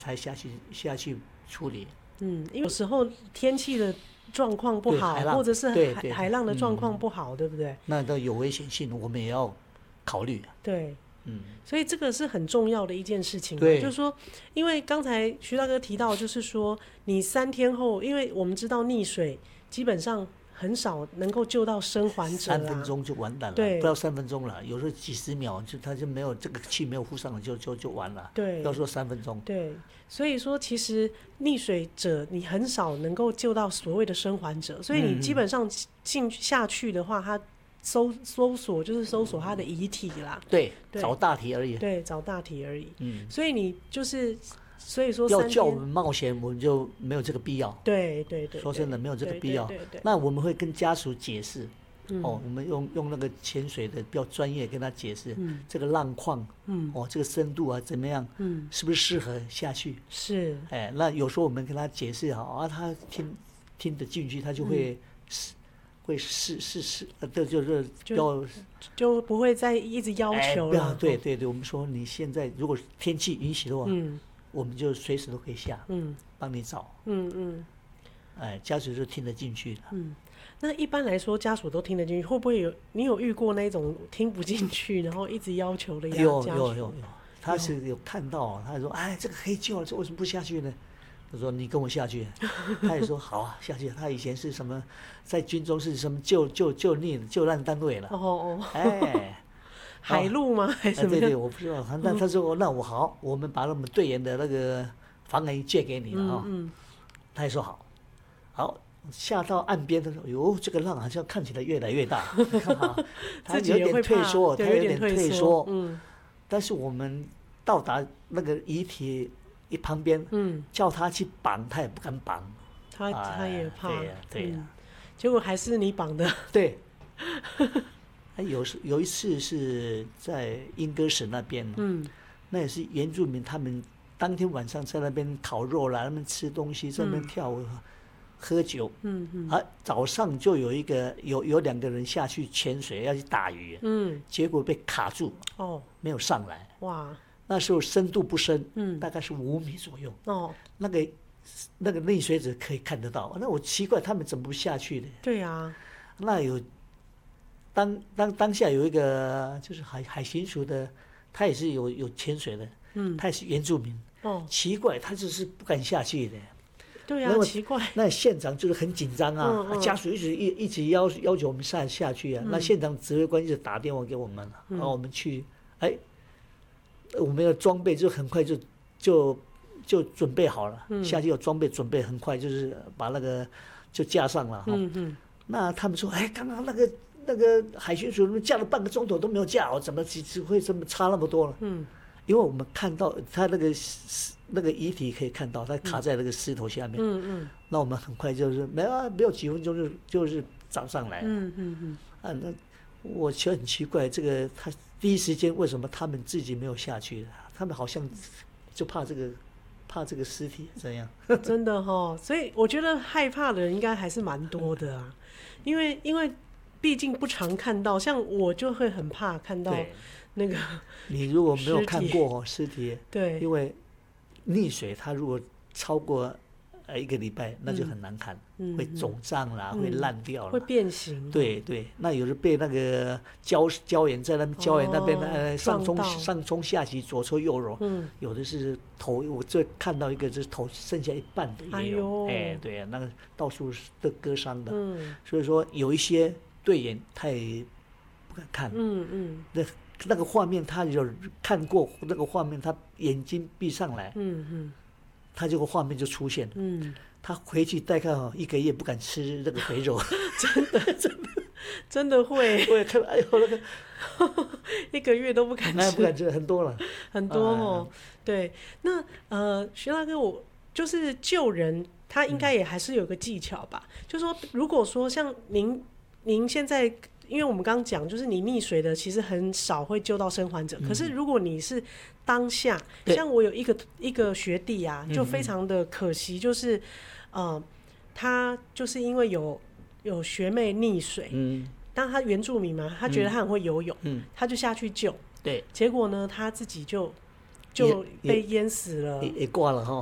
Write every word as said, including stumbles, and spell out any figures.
才下去下去处理。 嗯，因为有时候天气的状况不好，或者是海海浪的状况不好，嗯，对不对？ 那都有危险性，我们也要考虑。 对， 嗯， 所以这个是很重要的一件事情。 对， 就是说，因为刚才徐大哥提到，就是说你三天后，因为我们知道溺水基本上很少能够救到生还者，啊， 三分钟就完蛋了， 对， 不到三分钟了，有时候几十秒就他就没有这个气没有呼上了就就就完了， 对， 要说三分钟， 对，所以说其实溺水者你很少能够救到所谓的生还者，所以你基本上进下去的话，他搜搜索就是搜索他的遗体啦， 对，对，找大体而已， 对，找大体而已， 嗯， 所以你就是所以说要叫我们冒险，我们就没有这个必要， 对对 对, 对， 说真的没有这个必要， 对对对对，那我们会跟家属解释。嗯，哦，我们用用那个潜水的比较专业跟他解释，嗯，这个浪况，嗯，哦，这个深度啊怎么样，嗯，是不是适合下去？ 是， 哎，那有时候我们跟他解释好啊，他听听得进去，他就会、嗯、会试试试，呃，这就是要就不会再一直要求了。 哎、对对对，我们说你现在如果天气允许的话，嗯，我们就随时都可以下，嗯，帮你找，嗯嗯，哎，家属就听得进去了， 嗯。那一般来说，家属都听得进去，会不会有你有遇过那种听不进去，然后一直要求的家属？ 有有有有，他是有看到，他说：“哎，这个可以救了，这为什么不下去呢？”他说：“你跟我下去。”他也说：“好啊，下去。”他以前是什么，在军中是什么救救救溺救难单位了。哦哦，哎， 海陆吗？还是什么？ 对对，我不知道。那他说：“那我好，我们把我们队员的那个防寒衣借给你了啊。”嗯嗯，他也说好，好。下到岸边的时候，哟，这个浪好像看起来越来越大，他有点退缩，他有点退缩。嗯，但是我们到达那个遗体一旁边，嗯，叫他去绑，他也不敢绑， 他他也怕， 对呀对呀， 结果还是你绑的。 对，还有有一次是在英歌省那边，嗯，那也是原住民，他们当天晚上在那边烤肉啦，他们吃东西，在那边跳舞。喝酒，嗯嗯，啊，早上就有一个有有两个人下去潜水要去打鱼，嗯，结果被卡住，哦，没有上来，哇，那时候深度不深，嗯，大概是五米左右，哦，那个那个溺水者可以看得到，那我奇怪他们怎么不下去呢？ 对啊， 那有当当当下有一个就是海海巡署的，他也是有有潜水的，嗯，他也是原住民，哦，奇怪他就是不敢下去的。 对啊，奇怪。 那现场就是很紧张啊，嗯嗯、家属一直一一直要要求我们下下去啊。嗯、那现场指挥官就打电话给我们了，嗯、然后我们去，哎，我们的装备就很快就就就准备好了，嗯、下去有装备准备很快就是把那个就架上了。嗯嗯。那他们说，哎，刚刚那个那个海巡署架了半个钟头都没有架，怎么只会这么差那么多了？嗯。因为我们看到他那个那个遗体可以看到，他卡在那个石头下面。嗯嗯。那我们很快就是没有没有几分钟就就是找上来了。嗯嗯嗯。啊，那我觉得很奇怪，这个他第一时间为什么他们自己没有下去？他们好像就怕这个怕这个尸体这样。 真的哈、哦，所以我觉得害怕的人应该还是蛮多的啊，因为因为毕竟不常看到，像我就会很怕看到。那个， 你如果没有看过尸体， 对， 因为溺水，它如果超过呃一个礼拜，那就很难看，嗯、会肿胀啦，嗯、会烂掉了， 会变形。 对对，那有的被那个胶胶原在那边胶原那边、哦、呃上冲上冲下洗，左搓右揉，嗯，有的是头，我这看到一个就是头剩下一半的也有，哎, 哎对啊，那个到处都割伤的，嗯，所以说有一些队员他也不敢看，嗯嗯，那。那个画面他有看过，那个画面他眼睛闭上来，嗯嗯，他这个画面就出现了，嗯，他回去大概一个月不敢吃那个肥肉， 真的真的真的会， 我也看，哎呦那个一个月都不敢吃， 不敢吃很多了， 很多哦，啊、对，那呃徐大哥，我就是救人，他应该也还是有个技巧吧，嗯、就是说如果说像您您现在。因为我们刚刚讲，就是你溺水的其实很少会救到生还者。嗯、可是如果你是当下，像我有一个一个学弟啊，就非常的可惜，就是，呃，他就是因为有有学妹溺水，嗯，当他原住民嘛，他觉得他很会游泳，嗯，他就下去救， 对， 结果呢，他自己就就被淹死了， 也也挂了哈。